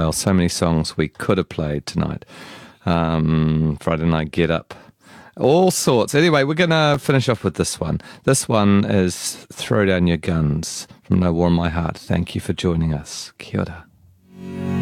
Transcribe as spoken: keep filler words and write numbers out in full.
well. So many songs we could have played tonight. Um, Friday Night Get Up. All sorts. Anyway, we're going to finish off with this one. This one is Throw Down Your Guns from No War in My Heart. Thank you for joining us. Kia ora.